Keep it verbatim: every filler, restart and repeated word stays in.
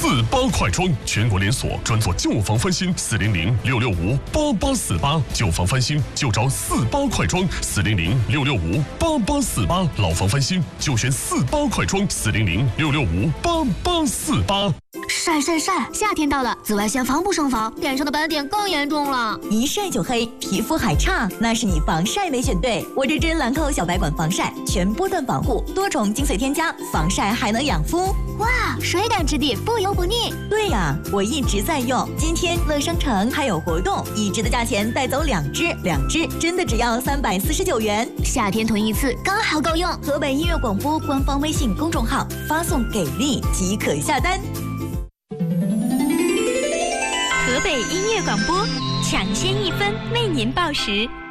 四八快装，全国连锁，专做旧房翻新，四零零六六五八八四八，旧房翻新就找四八快装，四零零六六五八八四八，老房翻新就选四八快装，四零零六六五八八四八。 晒晒晒！夏天到了，紫外线防不胜防，脸上的斑点更严重了。 一晒就黑，皮肤还差，那是你防晒没选对。我这支兰蔻小白管防晒，全波段防护，多重精粹添加，防晒还能养肤。 哇，水感质地，不油不腻。 对呀，我一直在用。今天乐商城还有活动，一支的价钱带走两支，两支真的只要三百四十九元。 夏天囤一次，刚好够用。 河北音乐广播官方微信公众号发送给力即可下单。 河北音乐广播抢先一分为您报时。